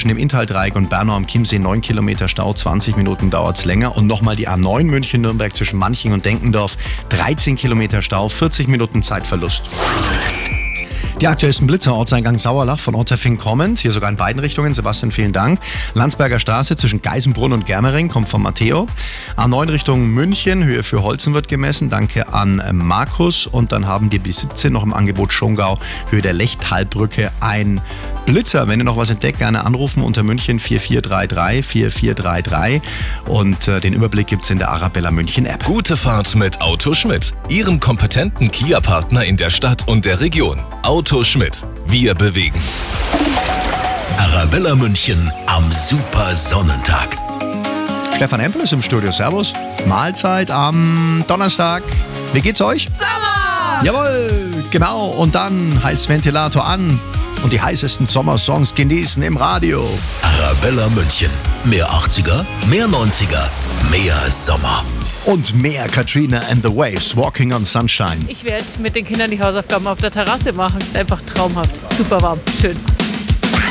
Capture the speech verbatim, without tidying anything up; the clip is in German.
zwischen dem Inntal-Dreieck und Bernau am Chiemsee neun Kilometer Stau, zwanzig Minuten dauert es länger. Und nochmal die A neun München-Nürnberg zwischen Manching und Denkendorf, dreizehn Kilometer Stau, vierzig Minuten Zeitverlust. Die aktuellsten Blitzer, Ortseingang Sauerlach von Otterfing kommend, hier sogar in beiden Richtungen. Sebastian, vielen Dank. Landsberger Straße zwischen Geisenbrunn und Germering kommt von Matteo. A neun Richtung München, Höhe für Holzen wird gemessen. Danke an Markus. Und dann haben die B siebzehn noch im Angebot Schongau, Höhe der Lechtalbrücke, ein Blitzer. Wenn ihr noch was entdeckt, gerne anrufen unter München vier vier drei drei vier vier drei drei. Und äh, den Überblick gibt es in der Arabella München App. Gute Fahrt mit Auto Schmidt, Ihrem kompetenten Kia-Partner in der Stadt und der Region. Auto Schmidt. Wir bewegen. Arabella München am super Sonnentag. Stefan Empel ist im Studio. Servus. Mahlzeit am Donnerstag. Wie geht's euch? Sommer! Jawohl, genau. Und dann heißt Ventilator an und die heißesten Sommersongs genießen im Radio. Arabella München. Mehr achtziger, mehr neunziger, mehr Sommer. Und mehr Katrina and the Waves, Walking on Sunshine. Ich werde mit den Kindern die Hausaufgaben auf der Terrasse machen. Ist einfach traumhaft. Super warm. Schön.